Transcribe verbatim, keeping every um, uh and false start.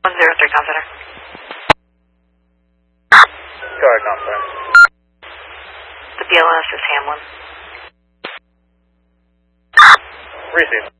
one zero three, com center. Go ahead, com center. The B L S is Hamlin. Receive.